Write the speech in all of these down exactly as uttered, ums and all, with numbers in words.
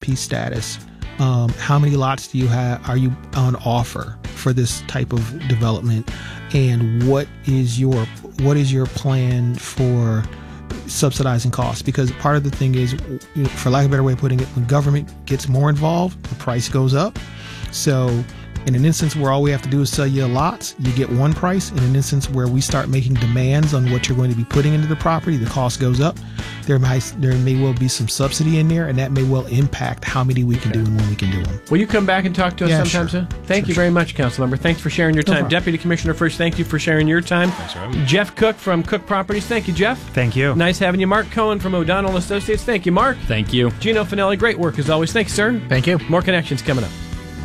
P status? Um, how many lots do you have? Are you on offer for this type of development? And what is your what is your plan for subsidizing costs? Because part of the thing is, you know, for lack of a better way of putting it, when government gets more involved, the price goes up. So in an instance where all we have to do is sell you lots, you get one price. In an instance where we start making demands on what you're going to be putting into the property, the cost goes up. There might, there may well be some subsidy in there, and that may well impact how many we can okay. do and when we can do them. Will you come back and talk to us yeah, sometime sure. soon? Thank sure, you sure. very much, Councilmember. Thanks for sharing your time. No Deputy Commissioner First, thank you for sharing your time. Thanks for having me. Jeff Cook from Cook Properties, thank you, Jeff. Thank you. Nice having you. Mark Cohen from O'Donnell Associates, thank you, Mark. Thank you. Gino Finelli, great work as always. Thank you, sir. Thank you. More connections coming up.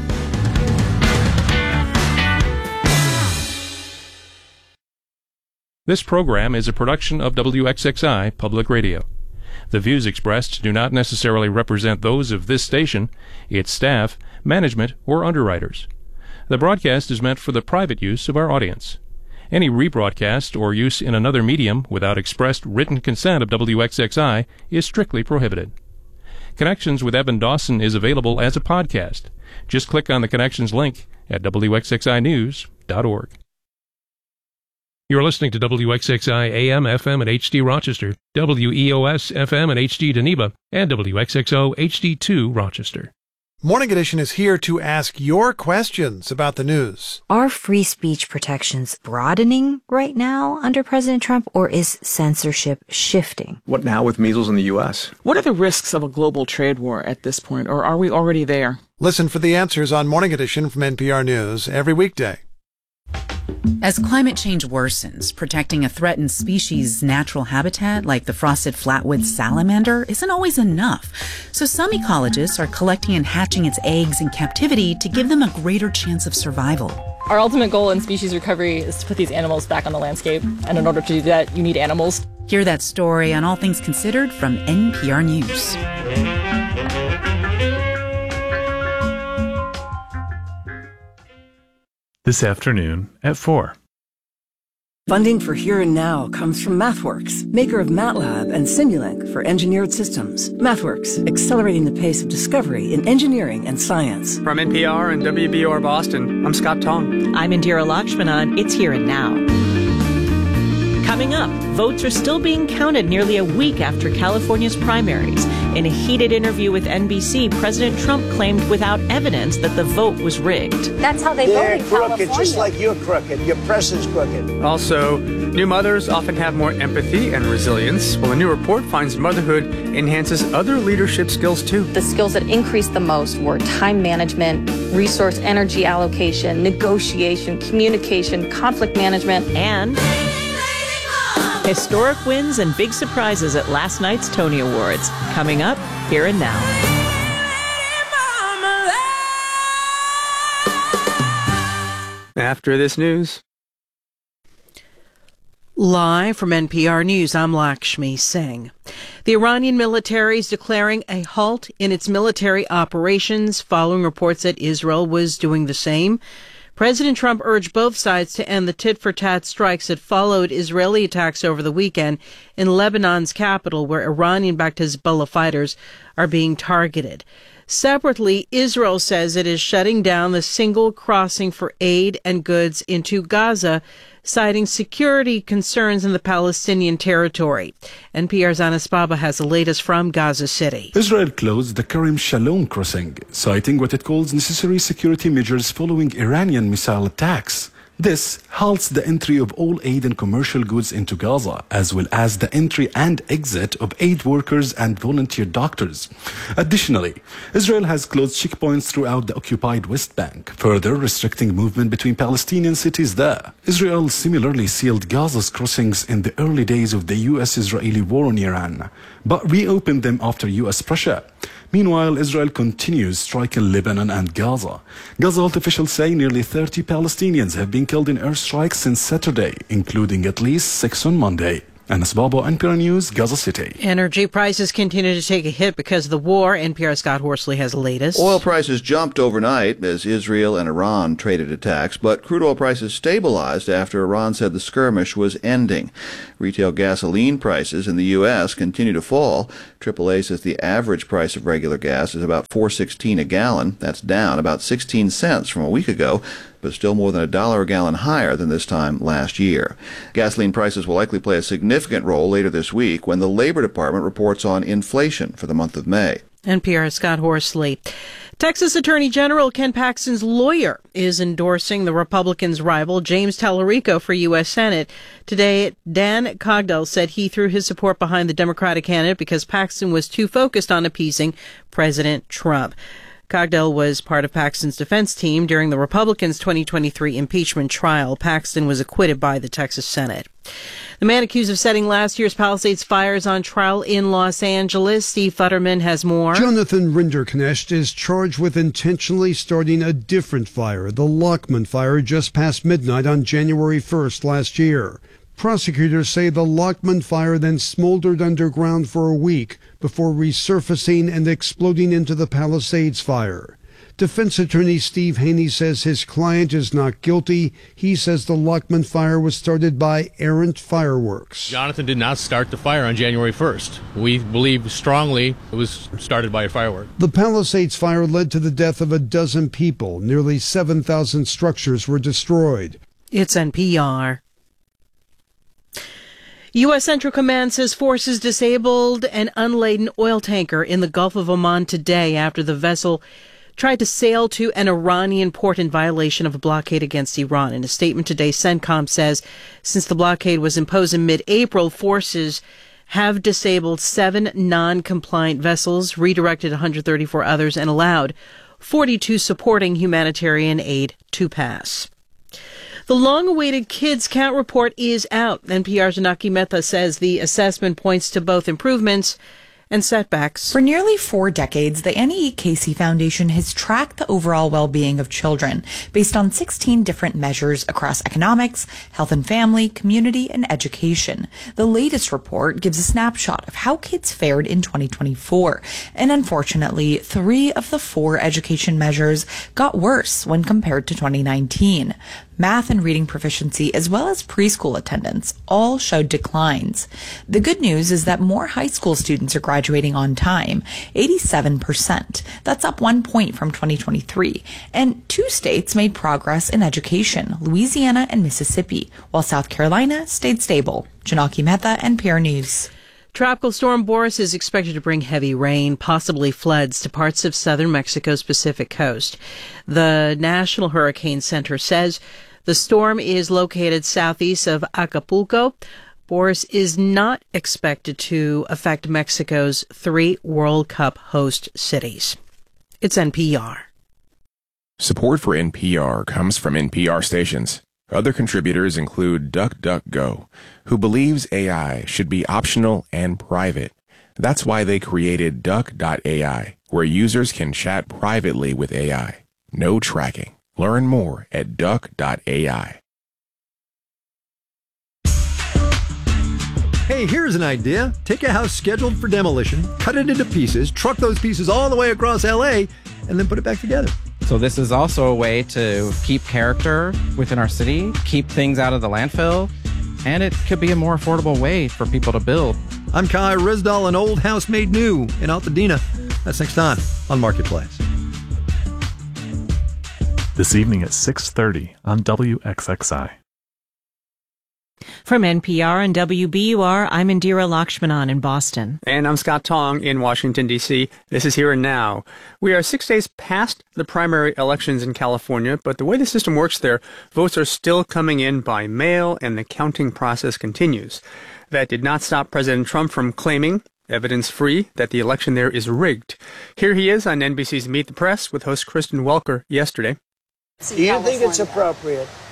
This program is a production of W X X I Public Radio. The views expressed do not necessarily represent those of this station, its staff, management, or underwriters. The broadcast is meant for the private use of our audience. Any rebroadcast or use in another medium without expressed written consent of W X X I is strictly prohibited. Connections with Evan Dawson is available as a podcast. Just click on the Connections link at W X X I news dot org. You're listening to W X X I A M, F M, and H D Rochester, W E O S, F M, and H D Geneva, and W X X O, H D two Rochester. Morning Edition is here to ask your questions about the news. Are free speech protections broadening right now under President Trump, or is censorship shifting? What now with measles in the U S? What are the risks of a global trade war at this point, or are we already there? Listen for the answers on Morning Edition from N P R News every weekday. As climate change worsens, protecting a threatened species' natural habitat like the frosted flatwood salamander isn't always enough. So some ecologists are collecting and hatching its eggs in captivity to give them a greater chance of survival. Our ultimate goal in species recovery is to put these animals back on the landscape. And in order to do that, you need animals. Hear that story on All Things Considered from N P R News. This afternoon at four. Funding for Here and Now comes from MathWorks, maker of MATLAB and Simulink for engineered systems. MathWorks, accelerating the pace of discovery in engineering and science. From N P R and W B O R Boston, I'm Scott Tong. I'm Indira Lakshmanan. It's Here and Now. Coming up, votes are still being counted nearly a week after California's primaries. In a heated interview with N B C, President Trump claimed without evidence that the vote was rigged. That's how they They're vote in crooked, California. just like you're crooked. Your press is crooked. Also, new mothers often have more empathy and resilience, while a new report finds motherhood enhances other leadership skills too. The skills that increased the most were time management, resource energy allocation, negotiation, communication, conflict management, and historic wins and big surprises at last night's Tony Awards. Coming up, Here and Now. After this news. Live from N P R News, I'm Lakshmi Singh. The Iranian military is declaring a halt in its military operations following reports that Israel was doing the same. President Trump urged both sides to end the tit-for-tat strikes that followed Israeli attacks over the weekend in Lebanon's capital, where Iranian-backed Hezbollah fighters are being targeted. Separately, Israel says it is shutting down the single crossing for aid and goods into Gaza, citing security concerns in the Palestinian territory. N P R's Anas Baba has the latest from Gaza City. Israel closed the Kerem Shalom crossing, citing what it calls necessary security measures following Iranian missile attacks. This halts the entry of all aid and commercial goods into Gaza, as well as the entry and exit of aid workers and volunteer doctors. Additionally, Israel has closed checkpoints throughout the occupied West Bank, further restricting movement between Palestinian cities there. Israel similarly sealed Gaza's crossings in the early days of the U S-Israeli war on Iran, but reopened them after U S pressure. Meanwhile, Israel continues striking Lebanon and Gaza. Gaza health officials say nearly thirty Palestinians have been killed in airstrikes since Saturday, including at least six on Monday. Anas Babo, N P R News, Gaza City. Energy prices continue to take a hit because of the war. N P R's Scott Horsley has the latest. Oil prices jumped overnight as Israel and Iran traded attacks, but crude oil prices stabilized after Iran said the skirmish was ending. Retail gasoline prices in the U S continue to fall. triple A says the average price of regular gas is about four sixteen a gallon. That's down about sixteen cents from a week ago, but still more than a dollar a gallon higher than this time last year. Gasoline prices will likely play a significant role later this week when the Labor Department reports on inflation for the month of May. N P R's Scott Horsley. Texas Attorney General Ken Paxton's lawyer is endorsing the Republicans' rival, James Tallarico, for U S Senate. Today, Dan Cogdell said he threw his support behind the Democratic candidate because Paxton was too focused on appeasing President Trump. Cogdell was part of Paxton's defense team during the Republicans' twenty twenty-three impeachment trial. Paxton was acquitted by the Texas Senate. The man accused of setting last year's Palisades fires on trial in Los Angeles. Steve Futterman has more. Jonathan Rinderknecht is charged with intentionally starting a different fire, the Lockman fire, just past midnight on January first last year. Prosecutors say the Lockman fire then smoldered underground for a week before resurfacing and exploding into the Palisades fire. Defense attorney Steve Haney says his client is not guilty. He says the Lockman fire was started by errant fireworks. Jonathan did not start the fire on January first. We believe strongly it was started by a firework. The Palisades fire led to the death of a dozen people. Nearly seven thousand structures were destroyed. It's N P R. U S. Central Command says forces disabled an unladen oil tanker in the Gulf of Oman today after the vessel tried to sail to an Iranian port in violation of a blockade against Iran. In a statement today, CENTCOM says since the blockade was imposed in mid-April, forces have disabled seven non-compliant vessels, redirected one hundred thirty-four others, and allowed forty-two supporting humanitarian aid to pass. The long-awaited Kids Count report is out. N P R's Janaki Mehta says the assessment points to both improvements and setbacks. For nearly four decades, the Annie E. Casey Foundation has tracked the overall well-being of children based on sixteen different measures across economics, health and family, community, and education. The latest report gives a snapshot of how kids fared in twenty twenty-four, and unfortunately, three of the four education measures got worse when compared to twenty nineteen. Math and reading proficiency, as well as preschool attendance, all showed declines. The good news is that more high school students are graduating on time, eighty-seven percent. That's up one point from twenty twenty-three. And two states made progress in education, Louisiana and Mississippi, while South Carolina stayed stable. Janaki Mehta, N P R News. Tropical storm Boris is expected to bring heavy rain, possibly floods, to parts of southern Mexico's Pacific coast. The National Hurricane Center says the storm is located southeast of Acapulco. Boris is not expected to affect Mexico's three World Cup host cities. It's N P R. Support for N P R comes from N P R stations. Other contributors include DuckDuckGo, who believes A I should be optional and private. That's why they created Duck dot A I, where users can chat privately with A I. No tracking. Learn more at Duck dot A I. Hey, here's an idea. Take a house scheduled for demolition, cut it into pieces, truck those pieces all the way across L A, and then put it back together. So this is also a way to keep character within our city, keep things out of the landfill, and it could be a more affordable way for people to build. I'm Kai Risdal, an old house made new in Altadena. That's next time on Marketplace. This evening at six thirty on W X X I. From N P R and W B U R, I'm Indira Lakshmanan in Boston. And I'm Scott Tong in Washington, D C This is Here and Now. We are six days past the primary elections in California, but the way the system works there, votes are still coming in by mail and the counting process continues. That did not stop President Trump from claiming, evidence-free, that the election there is rigged. Here he is on N B C's Meet the Press with host Kristen Welker yesterday. Do you think it's appropriate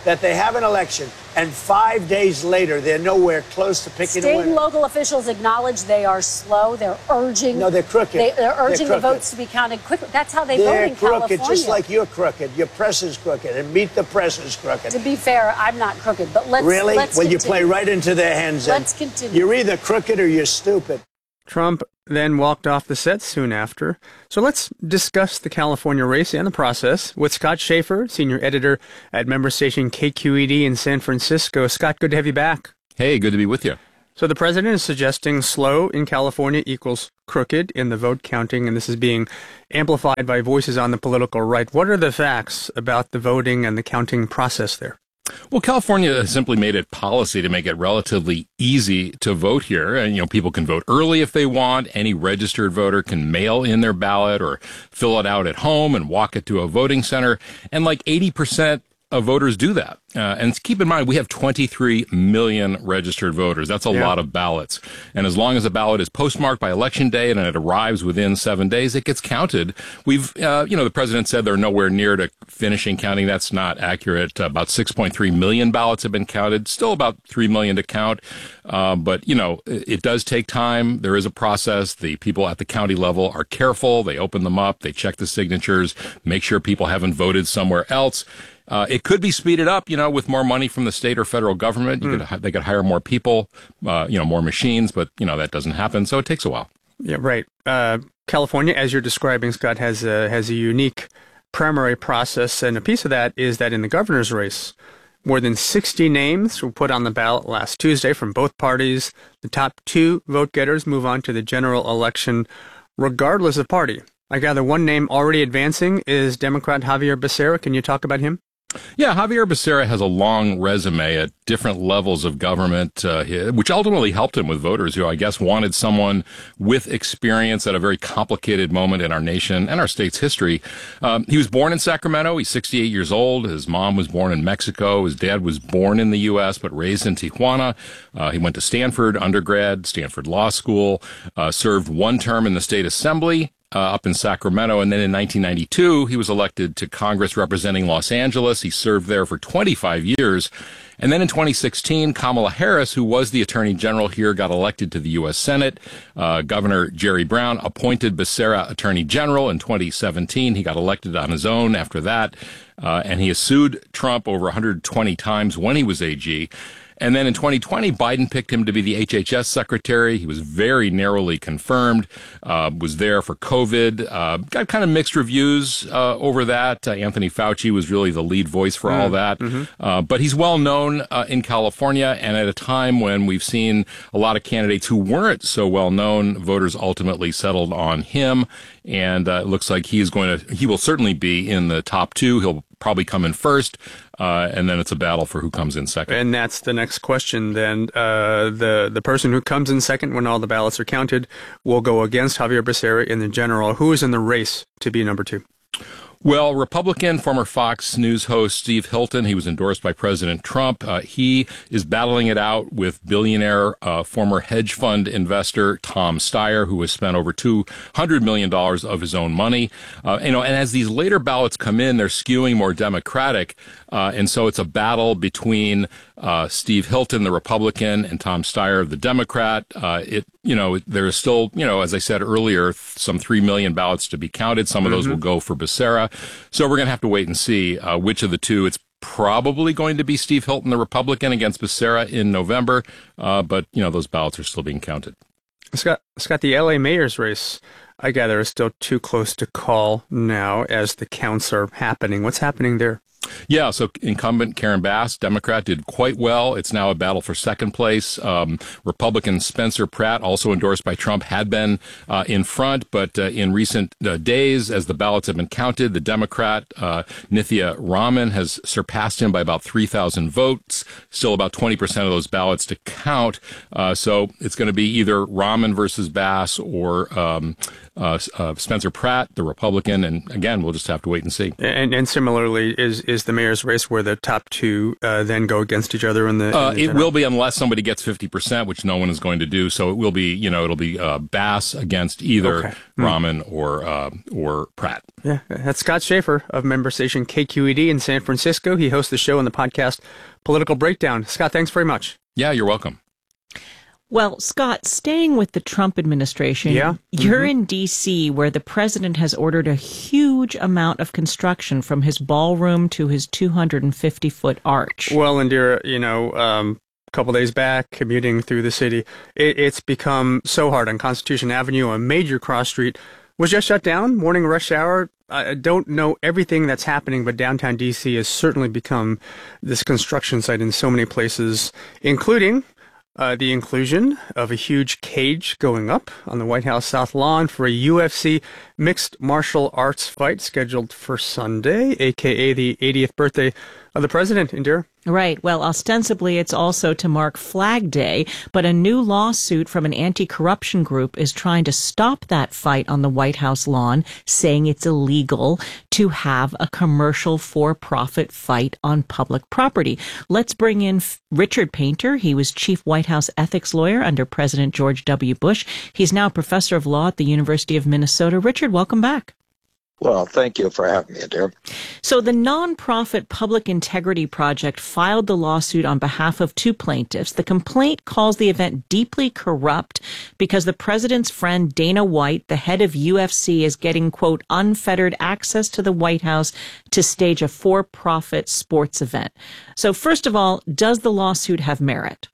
that they have an election, and five days later, they're nowhere close to picking State a winner. and local officials acknowledge they are slow. They're urging. No, they're crooked. They, they're urging they're the votes to be counted quickly. That's how they they're vote in crooked, California. just like you're crooked. Your press is crooked, and Meet the Press is crooked. To be fair, I'm not crooked, but let's really. Let's well, continue. you play right into their hands. Let's continue. You're either crooked or you're stupid. Trump then walked off the set soon after. So let's discuss the California race and the process with Scott Schaefer, senior editor at member station K Q E D in San Francisco. Scott, good to have you back. Hey, good to be with you. So the president is suggesting slow in California equals crooked in the vote counting, and this is being amplified by voices on the political right. What are the facts about the voting and the counting process there? Well, California has simply made it policy to make it relatively easy to vote here. And, you know, people can vote early if they want. Any registered voter can mail in their ballot or fill it out at home and walk it to a voting center. And like eighty percent of voters do that. Uh, and keep in mind, we have twenty-three million registered voters. That's a yeah. lot of ballots. And as long as a ballot is postmarked by election day and it arrives within seven days, it gets counted. We've, uh, you know, the president said they're nowhere near to finishing counting. That's not accurate. Uh, about six point three million ballots have been counted. Still about three million to count. Uh, but, you know, it, it does take time. There is a process. The people at the county level are careful. They open them up. They check the signatures, make sure people haven't voted somewhere else. Uh, it could be speeded up, you know, with more money from the state or federal government. You mm. could, they could hire more people, uh, you know, more machines, but, you know, that doesn't happen. So it takes a while. Yeah, right. Uh, California, as you're describing, Scott, has a, has a unique primary process. And a piece of that is that in the governor's race, more than sixty names were put on the ballot last Tuesday from both parties. The top two vote getters move on to the general election, regardless of party. I gather one name already advancing is Democrat Xavier Becerra. Can you talk about him? Yeah, Xavier Becerra has a long resume at different levels of government, uh, which ultimately helped him with voters who, I guess, wanted someone with experience at a very complicated moment in our nation and our state's history. Um, he was born in Sacramento. He's sixty-eight years old. His mom was born in Mexico. His dad was born in the U S but raised in Tijuana. Uh, he went to Stanford undergrad, Stanford Law School, uh, served one term in the state assembly. Uh, up in Sacramento. And then in nineteen ninety-two, he was elected to Congress representing Los Angeles. He served there for twenty-five years. And then in twenty sixteen, Kamala Harris, who was the attorney general here, got elected to the U S Senate. Uh, Governor Jerry Brown appointed Becerra attorney general in twenty seventeen. He got elected on his own after that. Uh, and he has sued Trump over one hundred twenty times when he was A G. And then in twenty twenty, Biden picked him to be the H H S secretary. He was very narrowly confirmed, uh, was there for COVID, uh, got kind of mixed reviews uh, over that. Uh, Anthony Fauci was really the lead voice for mm, all that. Mm-hmm. Uh, but he's well known uh, in California, and at a time when we've seen a lot of candidates who weren't so well known, voters ultimately settled on him. And uh, it looks like he's going to, he will certainly be in the top two. He'll probably come in first, uh, and then it's a battle for who comes in second. And that's the next question then. Uh, the, the person who comes in second when all the ballots are counted will go against Xavier Becerra in the general. Who is in the race to be number two? Well, Republican, former Fox News host Steve Hilton, he was endorsed by President Trump. Uh, he is battling it out with billionaire, uh, former hedge fund investor Tom Steyer, who has spent over two hundred million dollars of his own money. Uh, you know, and as these later ballots come in, they're skewing more Democratic. Uh, and so it's a battle between uh, Steve Hilton, the Republican, and Tom Steyer, the Democrat. Uh, it, you know, there is still, you know, as I said earlier, some three million ballots to be counted. Some of those mm-hmm. will go for Becerra. So we're going to have to wait and see uh, which of the two. It's probably going to be Steve Hilton, the Republican, against Becerra in November. Uh, but, you know, those ballots are still being counted. Scott, Scott, the L A mayor's race, I gather, is still too close to call now as the counts are happening. What's happening there? Yeah, so incumbent Karen Bass, Democrat, did quite well. It's now a battle for second place. Um, Republican Spencer Pratt, also endorsed by Trump, had been uh, in front, but uh, in recent uh, days, as the ballots have been counted, the Democrat, uh, Nithya Raman, has surpassed him by about three thousand votes. Still about twenty percent of those ballots to count. Uh, so it's going to be either Raman versus Bass or um, uh, uh, Spencer Pratt, the Republican. And again, we'll just have to wait and see. And, and similarly, is is the mayor's race where the top two uh, then go against each other in the, uh, in the it general? will be unless somebody gets fifty percent, which no one is going to do. So it will be, you know, it'll be uh, Bass against either Okay. Hmm. Rahman or uh, or Pratt. Yeah, that's Scott Schaefer of member station K Q E D in San Francisco. He hosts the show and the podcast Political Breakdown. Scott, thanks very much. Yeah, you're welcome. Well, Scott, staying with the Trump administration, Yeah. you're Mhm. in D C where the president has ordered a huge amount of construction from his ballroom to his two hundred fifty foot arch. Well, Indira, you know, um, a couple days back, commuting through the city, it, it's become so hard on Constitution Avenue, a major cross street, was just shut down, morning rush hour. I don't know everything that's happening, but downtown D C has certainly become this construction site in so many places, including Uh, the inclusion of a huge cage going up on the White House South Lawn for a U F C mixed martial arts fight scheduled for Sunday, a k a the eightieth birthday of the president, Indira. Right. Well, ostensibly, it's also to mark Flag Day, but a new lawsuit from an anti-corruption group is trying to stop that fight on the White House lawn, saying it's illegal to have a commercial for-profit fight on public property. Let's bring in Richard Painter. He was chief White House ethics lawyer under President George W. Bush. He's now a professor of law at the University of Minnesota. Richard, welcome back. Well, thank you for having me, dear. So the nonprofit Public Integrity Project filed the lawsuit on behalf of two plaintiffs. The complaint calls the event deeply corrupt because the president's friend Dana White, the head of U F C, is getting, quote, unfettered access to the White House to stage a for-profit sports event. So first of all, does the lawsuit have merit?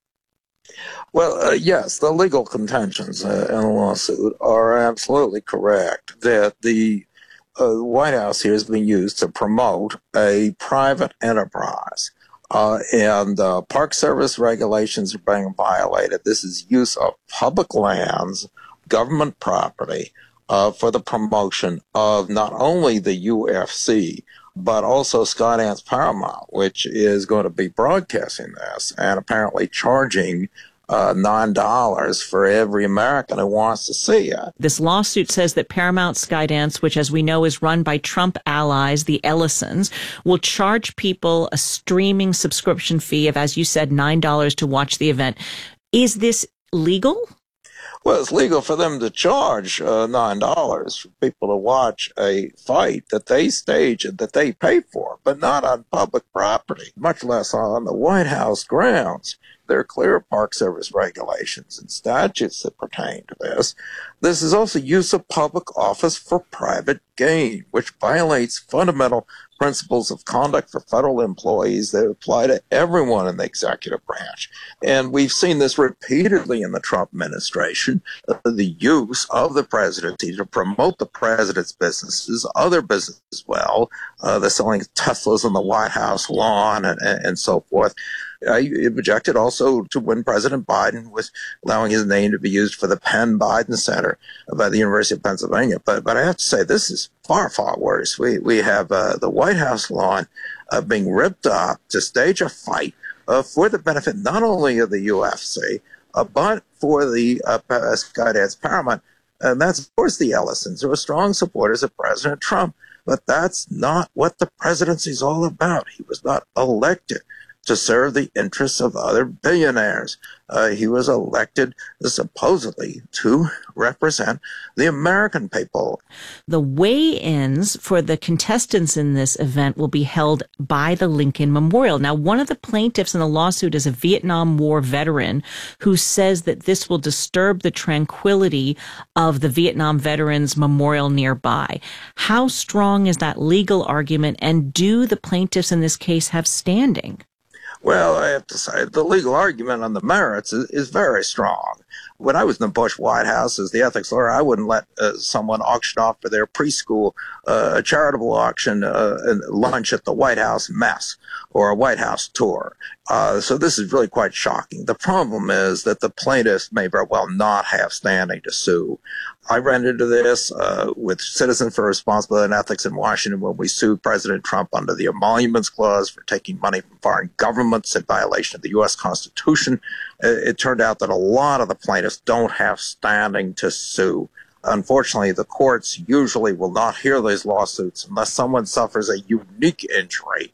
Well, uh, yes, the legal contentions uh, in the lawsuit are absolutely correct that the Uh, the White House here is being used to promote a private enterprise, uh, and uh, Park Service regulations are being violated. This is use of public lands, government property, uh, for the promotion of not only the U F C, but also Skydance Paramount, which is going to be broadcasting this and apparently charging Uh, nine dollars for every American who wants to see it. This lawsuit says that Paramount Skydance, which as we know is run by Trump allies, the Ellisons, will charge people a streaming subscription fee of, as you said, nine dollars to watch the event. Is this legal? Well, it's legal for them to charge uh, nine dollars for people to watch a fight that they stage and that they pay for, but not on public property, much less on the White House grounds. There are clear Park Service regulations and statutes that pertain to this. This is also use of public office for private gain, which violates fundamental principles of conduct for federal employees that apply to everyone in the executive branch. And we've seen this repeatedly in the Trump administration, uh, the use of the presidency to promote the president's businesses, other businesses as well, uh, the selling of Teslas on the White House lawn and, and, and so forth. I objected also to when President Biden was allowing his name to be used for the Penn Biden Center by the University of Pennsylvania. But but I have to say, this is far, far worse. We we have uh, the White House lawn uh, being ripped up to stage a fight uh, for the benefit not only of the U F C, uh, but for the uh, Skydance Paramount. And that's, of course, the Ellisons, who are strong supporters of President Trump. But that's not what the presidency is all about. He was not elected to serve the interests of other billionaires. Uh, he was elected supposedly to represent the American people. The weigh-ins for the contestants in this event will be held by the Lincoln Memorial. Now, one of the plaintiffs in the lawsuit is a Vietnam War veteran who says that this will disturb the tranquility of the Vietnam Veterans Memorial nearby. How strong is that legal argument, and do the plaintiffs in this case have standing? Well, I have to say, the legal argument on the merits is, is very strong. When I was in the Bush White House as the ethics lawyer, I wouldn't let uh, someone auction off for their preschool uh, a charitable auction uh, and lunch at the White House mess or a White House tour. Uh, so this is really quite shocking. The problem is that the plaintiffs may very well not have standing to sue. I ran into this uh, with Citizens for Responsibility and Ethics in Washington when we sued President Trump under the Emoluments Clause for taking money from foreign governments in violation of the U S Constitution. It, it turned out that a lot of the plaintiffs don't have standing to sue. Unfortunately, the courts usually will not hear these lawsuits unless someone suffers a unique injury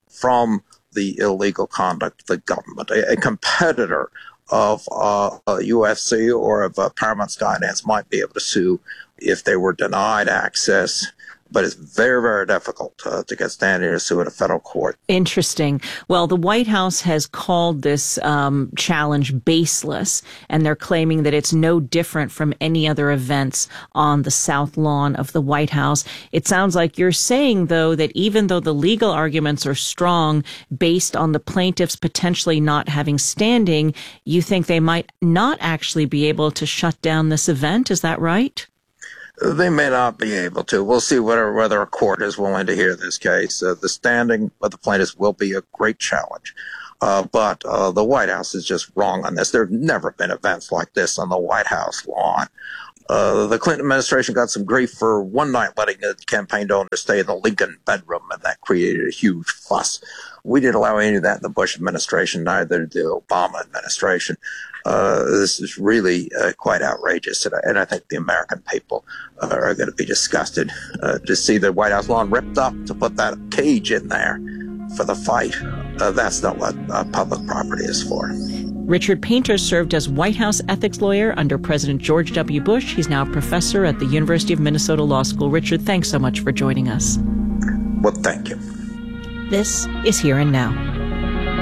from the illegal conduct of the government. A, a competitor of uh, U F C or of uh, Paramount Skydance might be able to sue if they were denied access, but it's very, very difficult uh, to get standing to sue in a federal court. Interesting. Well, the White House has called this um, challenge baseless, and they're claiming that it's no different from any other events on the South Lawn of the White House. It sounds like you're saying, though, that even though the legal arguments are strong based on the plaintiffs potentially not having standing, you think they might not actually be able to shut down this event. Is that right? They may not be able to. We'll see whether, whether a court is willing to hear this case. Uh, the standing of the plaintiffs will be a great challenge. Uh, but uh, the White House is just wrong on this. There have never been events like this on the White House lawn. Uh, the Clinton administration got some grief for one night letting the campaign donors stay in the Lincoln bedroom, and that created a huge fuss. We didn't allow any of that in the Bush administration, neither did the Obama administration. Uh, this is really uh, quite outrageous, and I, and I think the American people uh, are going to be disgusted uh, to see the White House lawn ripped up to put that cage in there for the fight. Uh, that's not what uh, public property is for. Richard Painter served as White House ethics lawyer under President George W. Bush. He's now a professor at the University of Minnesota Law School. Richard, thanks so much for joining us. Well, thank you. This is Here and Now.